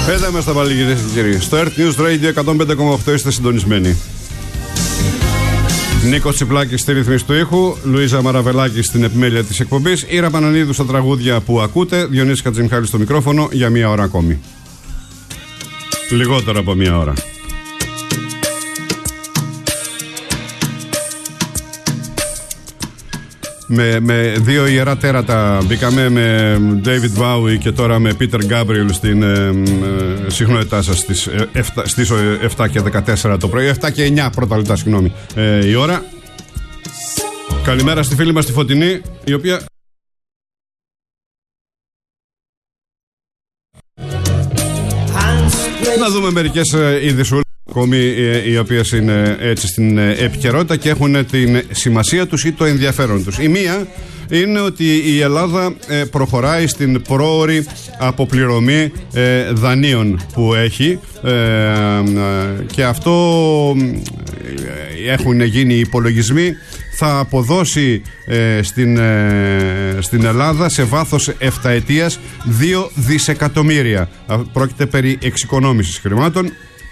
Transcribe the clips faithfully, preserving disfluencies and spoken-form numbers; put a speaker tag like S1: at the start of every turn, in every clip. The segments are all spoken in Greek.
S1: Εδώ είμαστε πάλι, κυρίες και κύριοι. Στο Earth News Radio εκατόν πέντε κόμμα οκτώ είστε συντονισμένοι. Νίκος Τσιπλάκης στη ρύθμιση του ήχου, Λουίζα Μαραβελάκη στην επιμέλεια της εκπομπής, Ήρα Πανανίδου στα τραγούδια που ακούτε, Διονύσης Χατζημιχάλης στο μικρόφωνο για μία ώρα ακόμη. Λιγότερο από μία ώρα. Με, με δύο ιερά τέρατα μπήκαμε, με David Bowie και τώρα με Peter Gabriel στην ε, ε, συχνότητά σας στις, ε, εφτά, στις ε, επτά και δεκατέσσερα το πρωί, επτά και εννιά πρώτα λεπτά, συγγνώμη, ε, η ώρα. Καλημέρα στη φίλη μας τη Φωτεινή, η οποία... Να δούμε μερικές ε, ειδησούλες ακόμη, οι οποίες είναι έτσι στην επικαιρότητα και έχουν την σημασία τους ή το ενδιαφέρον τους. Η μία είναι ότι η Ελλάδα προχωράει στην πρόωρη αποπληρωμή δανείων που έχει, και αυτό έχουν γίνει υπολογισμοί, θα αποδώσει στην, στην Ελλάδα σε βάθος εφταετίας δύο δισεκατομμύρια. Πρόκειται περί εξοικονόμησης χρημάτων.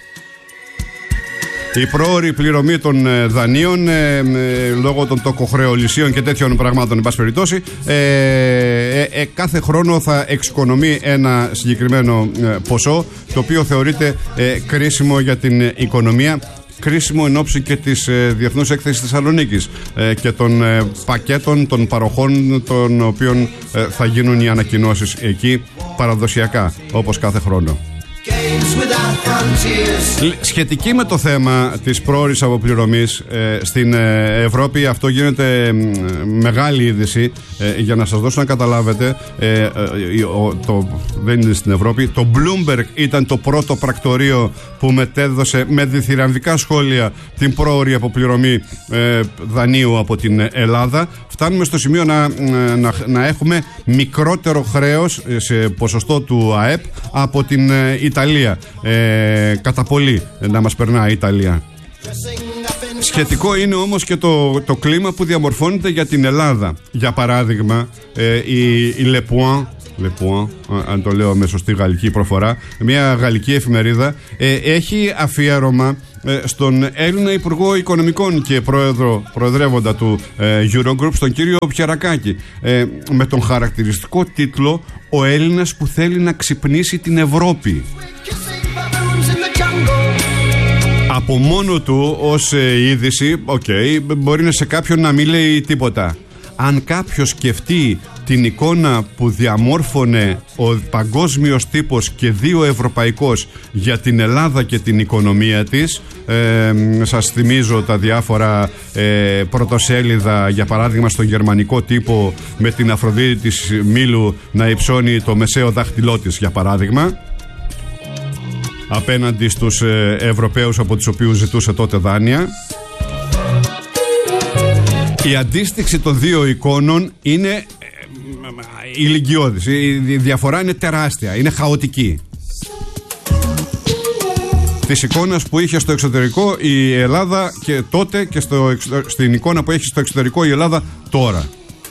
S1: Η πρόωρη πληρωμή των ε, δανείων ε, ε, λόγω των τοκοχρεωλησίων και τέτοιων πραγμάτων, εν πάση περιπτώσει, ε, ε, ε, κάθε χρόνο θα εξοικονομεί ένα συγκεκριμένο ε, ποσό, το οποίο θεωρείται ε, κρίσιμο για την ε, οικονομία. Κρίσιμο εν ώψη και της ε, Διεθνούς Έκθεσης Θεσσαλονίκης ε, και των ε, πακέτων των παροχών, των οποίων ε, θα γίνουν οι ανακοινώσεις εκεί παραδοσιακά, όπως κάθε χρόνο. Σχετική με το θέμα της πρόωρης αποπληρωμής ε, στην ε, Ευρώπη, αυτό γίνεται ε, μεγάλη είδηση, ε, για να σας δώσω να καταλάβετε, ε, ε, ο, το, δεν είναι στην Ευρώπη, το Bloomberg ήταν το πρώτο πρακτορείο που μετέδωσε με διθυραμβικά σχόλια την πρόωρη αποπληρωμή ε, δανείου από την Ελλάδα. Φτάνουμε στο σημείο να, να, να έχουμε μικρότερο χρέος σε ποσοστό του ΑΕΠ από την ε, Ιταλία. Ε, κατά πολύ να μας περνάει η Ιταλία. Σχετικό είναι όμως και το, το κλίμα που διαμορφώνεται για την Ελλάδα. Για παράδειγμα, ε, η, η Le Point, Le Point, αν το λέω με σωστή γαλλική προφορά, μια γαλλική εφημερίδα, ε, έχει αφιέρωμα ε, στον Έλληνα Υπουργό Οικονομικών και πρόεδρο, προεδρεύοντα του ε, Eurogroup, στον κύριο Πιερακάκη, ε, με τον χαρακτηριστικό τίτλο «Ο Έλληνας που θέλει να ξυπνήσει την Ευρώπη». Από μόνο του ως ε, είδηση, okay, μπορεί να σε κάποιον να μην λέει τίποτα. Αν κάποιος σκεφτεί την εικόνα που διαμόρφωνε ο παγκόσμιος τύπος και δύο ευρωπαϊκός για την Ελλάδα και την οικονομία της, ε, σας θυμίζω τα διάφορα ε, πρωτοσέλιδα, για παράδειγμα στον γερμανικό τύπο, με την Αφροδίτη της Μήλου να υψώνει το μεσαίο δάχτυλό της, για παράδειγμα, απέναντι στους ε, Ευρωπαίους από τους οποίους ζητούσε τότε δάνεια. Η αντίστοιξη των δύο εικόνων είναι ε, ηλικιώδης. Η διαφορά είναι τεράστια, είναι χαοτική. Της εικόνας που είχε στο εξωτερικό η Ελλάδα και τότε και στο, στην εικόνα που έχει στο εξωτερικό η Ελλάδα τώρα.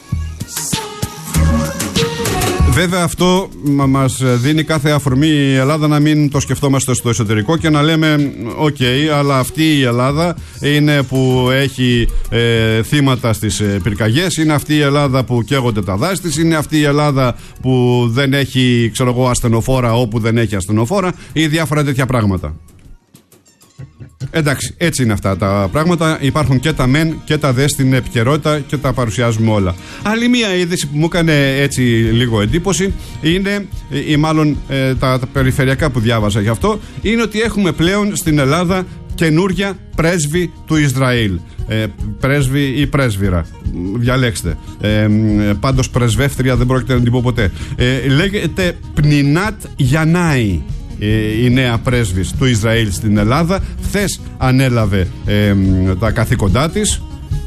S1: Βέβαια αυτό μας δίνει κάθε αφορμή η Ελλάδα να μην το σκεφτόμαστε στο εσωτερικό και να λέμε οκ, okay, αλλά αυτή η Ελλάδα είναι που έχει ε, θύματα στις ε, πυρκαγιές, είναι αυτή η Ελλάδα που καίγονται τα δάση της, είναι αυτή η Ελλάδα που δεν έχει, ξέρω εγώ, ασθενοφόρα όπου δεν έχει ασθενοφόρα ή διάφορα τέτοια πράγματα. Εντάξει, έτσι είναι αυτά τα πράγματα. Υπάρχουν και τα μεν και τα δε στην επικαιρότητα και τα παρουσιάζουμε όλα. Άλλη μία είδηση που μου έκανε έτσι λίγο εντύπωση είναι, ή μάλλον ε, τα, τα περιφερειακά που διάβαζα γι' αυτό, είναι ότι έχουμε πλέον στην Ελλάδα καινούρια πρέσβη του Ισραήλ. Ε, πρέσβη ή πρέσβυρα, διαλέξτε. Ε, πάντως πρεσβεύτρια δεν πρόκειται να την πω ποτέ. Ε, λέγεται Πνινάτ Γιαννάη, η νέα πρέσβης του Ισραήλ στην Ελλάδα. Χθες ανέλαβε ε, τα καθήκοντά της.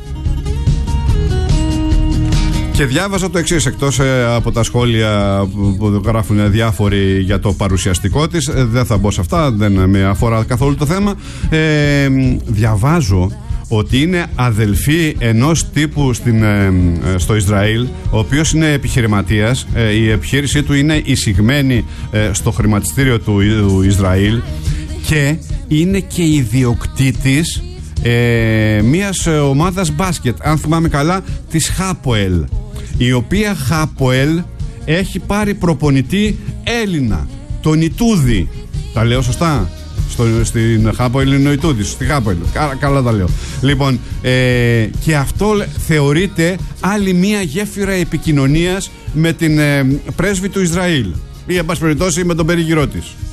S1: Και διάβαζα το εξής, εκτός ε, από τα σχόλια που, που γράφουν διάφοροι για το παρουσιαστικό της, ε, δεν θα μπω σε αυτά, δεν με αφορά καθόλου το θέμα. Ε, διαβάζω ότι είναι αδελφή ενός τύπου στην, ε, στο Ισραήλ, ο οποίος είναι επιχειρηματίας. Ε, η επιχείρησή του είναι εισηγμένη ε, στο χρηματιστήριο του, του Ισραήλ και είναι και ιδιοκτήτης ε, μιας ομάδας μπάσκετ, αν θυμάμαι καλά, της Χάποελ, η οποία Χάποελ έχει πάρει προπονητή Έλληνα, τον Ιτούδη. Τα λέω σωστά? Στο, στην Χάποελ είναι ο Ιτούδης, στη Χάποελ. Καλά, καλά τα λέω. Λοιπόν, ε, και αυτό θεωρείται άλλη μία γέφυρα επικοινωνίας με την ε, πρέσβη του Ισραήλ, ή εν πάση περιπτώσει με τον περίγυρό της.